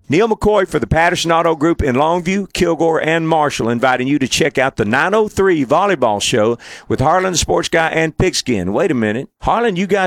Neil McCoy for the Patterson Auto Group in Longview, Kilgore, and Marshall, inviting you to check out the 903 Volleyball Show with Harlan the Sports Guy and Pigskin. Wait a minute. Harlan, you guys